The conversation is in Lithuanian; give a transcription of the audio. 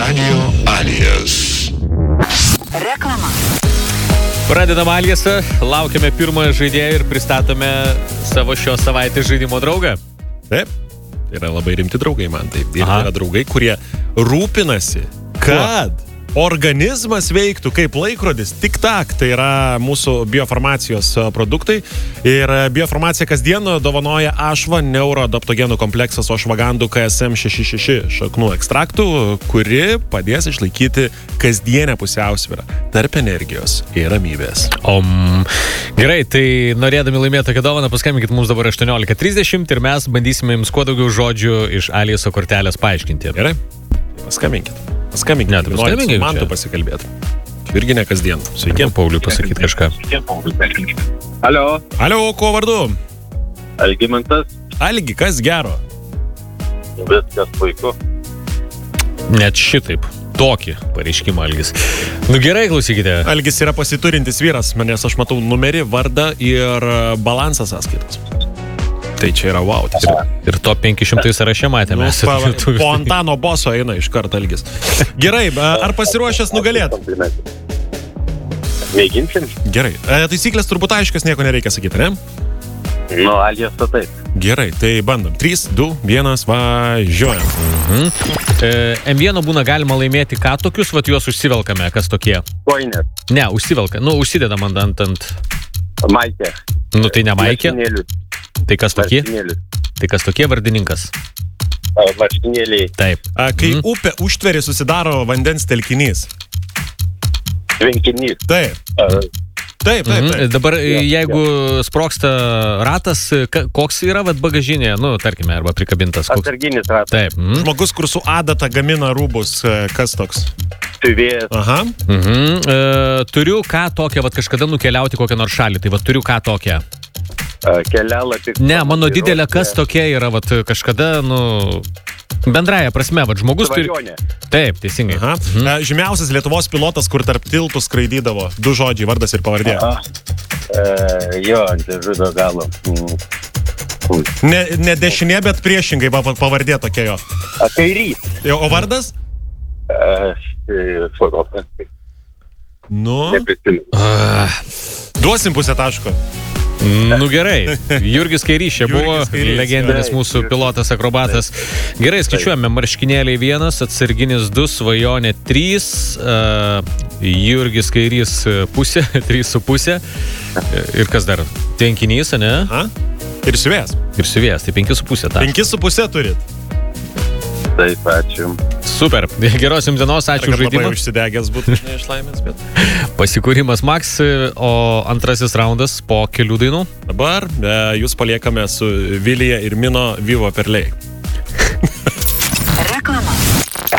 Radio Alijas. Reklama. Pradedam Aliasą, laukiame pirmojo žaidėjo ir pristatome savo šios savaitės žaidimo draugą. Taip, yra labai rimti draugai man taip. Ir yra draugai, kurie rūpinasi, kad organizmas veiktų kaip laikrodis. Tik-tak, tai yra mūsų biofarmacijos produktai. Ir biofarmacija kasdien dovanoja Ašva neuroadaptogenų kompleksas Ošvagandų KSM66 šaknų ekstraktų, kuri padės išlaikyti kasdienę pusiausvyrą tarp energijos ir ramybės. Gerai, tai norėdami laimėti tokią dovaną, paskambinkit mums dabar 18:30 ir mes bandysime jums kuo daugiau žodžių iš Aliaso kortelės paaiškinti. Gerai, paskambinkit. Ne, tu paskambink. Man tu pasikalbėti. Irgi ne kasdien. Sveiki. Pauliui pasakyti kažką. Alio. Alio, ko vardu? Algimantas. Algi, kas gero? Viskas puiku. Net šitaip. Tokį pareiškimą Algis. Nu gerai, klausykite. Algis yra pasiturintis vyras, nes aš matau numerį, vardą ir balansą sąskaitos. Tai čia yra wow. Ir top 500 sąraše matėme. Po Antano boso eina iš karto Algis. Gerai, ar pasiruošęs nugalėti? Mėginsim. Gerai. Taisyklės turbūt aiškios, nieko nereikia sakyti, ne? Nu, Aliasą taip. Gerai, tai bandom. 3, 2, 1, važiuojam. M1 būna galima laimėti ką tokius, vat juos užsivelkame, kas tokie? Koinės. Ne, užsivelka. Nu, užsidedam ant... Maikė. Nu, tai ne maikė. Marškinėlius. Tai kas tokie? Marškinėlius. Tai kas tokie vardininkas? Marškinėliai. Taip. Kai upė užtveri, susidaro vandens telkinys. Tvenkinys. Taip. Taip. Dabar jeigu sprogsta ratas, koks yra vat bagažinėje, nu, tarkime, arba prikabintas? Atsarginis ratas. Taip. Žmogus, kur su adata gamina rūbus, kas toks? Siuvėjas. Aha. Turiu ką tokią, vat kažkada nukeliauti kokią nors šalį, tai vat turiu ką tokią. Kelialapį. Ne, mano didelė kas tokia yra, vat kažkada, nu, bendraja prasme, vat žmogus turi... Svajonė. Taip, teisingai. Žymiausias Lietuvos pilotas, kur tarp tiltų skraidydavo. 2 žodžiai, vardas ir pavardė. Jo, ant žudo galo. Ne dešinė, bet priešingai pavardė tokia jo. Kairys. O vardas? Nu. Duosim pusę taško. Nu gerai, Jurgis Kairys čia buvo, legendinis mūsų pilotas, akrobatas. Gerai, skaičiuojame, marškinėliai 1, atsarginis 2, svajonė 3, Jurgis Kairys pusė, 3,5. Ir kas dar? Tvenkinys, ne? Ir siuvėjas. Ir siuvėjas, tai 5,5. 5,5 turit. Taip, ačiū. Super, geros jums dienos, ačiū už žaidimą. Labai užsidegęs būtų neišlaimės, bet... Pasikūrimas Max, o antrasis raundas po kelių dainų. Dabar jūs paliekame su Vilija ir Mino Vivo Perlei.